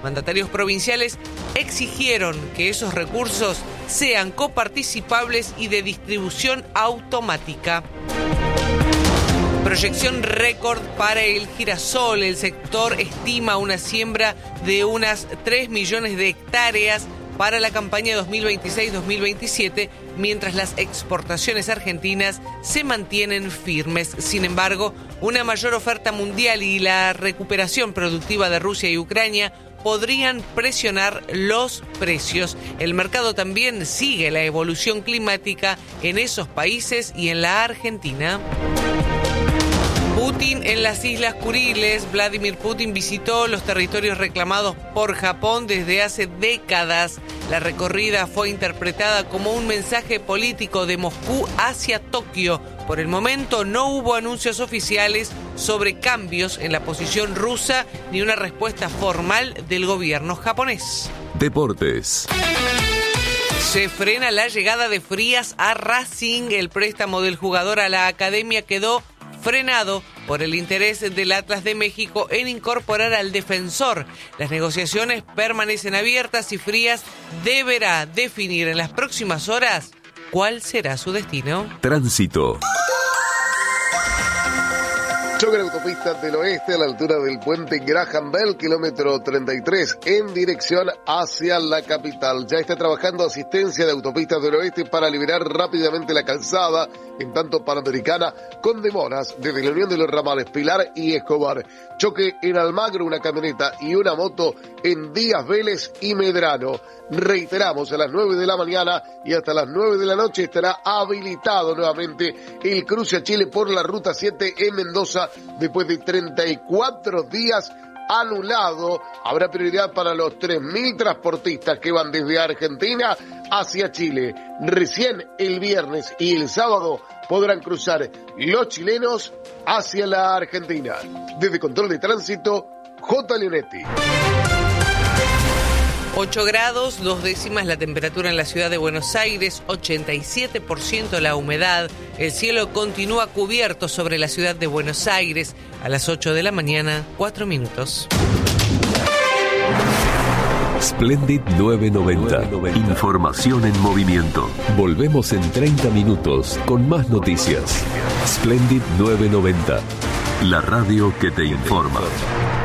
mandatarios provinciales exigieron que esos recursos sean coparticipables y de distribución automática. Proyección récord para el girasol. El sector estima una siembra de unas 3 millones de hectáreas para la campaña 2026-2027, mientras las exportaciones argentinas se mantienen firmes. Sin embargo, una mayor oferta mundial y la recuperación productiva de Rusia y Ucrania podrían presionar los precios. El mercado también sigue la evolución climática en esos países y en la Argentina. Putin en las Islas Kuriles. Vladimir Putin visitó los territorios reclamados por Japón desde hace décadas. La recorrida fue interpretada como un mensaje político de Moscú hacia Tokio. Por el momento no hubo anuncios oficiales sobre cambios en la posición rusa ni una respuesta formal del gobierno japonés. Deportes. Se frena la llegada de Frías a Racing. El préstamo del jugador a la academia quedó frenado por el interés del Atlas de México en incorporar al defensor. Las negociaciones permanecen abiertas y Frías deberá definir en las próximas horas cuál será su destino. Tránsito. Choque en autopista del oeste a la altura del puente Graham Bell, kilómetro 33, en dirección hacia la capital. Ya está trabajando asistencia de autopistas del oeste para liberar rápidamente la calzada, en tanto Panamericana, con demoras desde la unión de los ramales Pilar y Escobar. Choque en Almagro, una camioneta y una moto en Díaz Vélez y Medrano. Reiteramos, a las 9 de la mañana y hasta las 9 de la noche estará habilitado nuevamente el cruce a Chile por la Ruta 7 en Mendoza, después de 34 días anulado. Habrá prioridad para los 3.000 transportistas que van desde Argentina hacia Chile. Recién el viernes y el sábado podrán cruzar los chilenos hacia la Argentina. Desde Control de Tránsito, J. Leonetti. 8 grados, 2 décimas la temperatura en la ciudad de Buenos Aires, 87% la humedad. El cielo continúa cubierto sobre la ciudad de Buenos Aires. A las 8 de la mañana, 4 minutos. Splendid 990. Información en movimiento. Volvemos en 30 minutos con más noticias. Splendid 990. La radio que te informa.